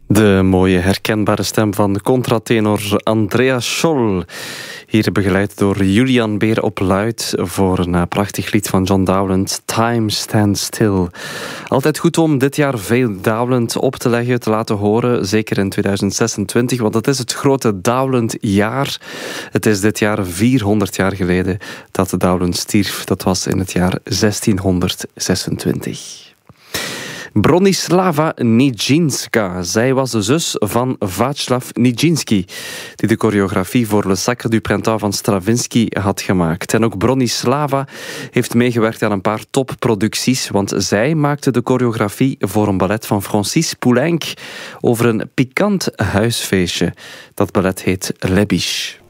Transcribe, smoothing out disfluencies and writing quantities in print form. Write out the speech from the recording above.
De mooie herkenbare stem van de contratenor Andreas Scholl. Hier begeleid door Julian Beer op luid voor een prachtig lied van John Dowland, Time Stands Still. Altijd goed om dit jaar veel Dowland op te leggen, te laten horen, zeker in 2026, want het is het grote Dowland-jaar. Het is dit jaar 400 jaar geleden dat Dowland stierf. Dat was in het jaar 1626. Bronislava Nijińska. Zij was de zus van Václav Nijiński, die de choreografie voor Le Sacre du Printemps van Stravinsky had gemaakt. En ook Bronislava heeft meegewerkt aan een paar topproducties, want zij maakte de choreografie voor een ballet van Francis Poulenc over een pikant huisfeestje. Dat ballet heet Les Biches.